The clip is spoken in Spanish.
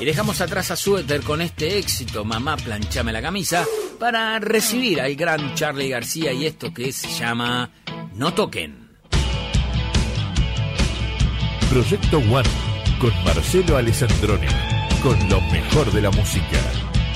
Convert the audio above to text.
Y dejamos atrás a Suéter con este éxito, Mamá planchame la camisa, para recibir al gran Charly García y esto que se llama No toquen. Proyecto One con Marcelo Alessandroni, con lo mejor de la música.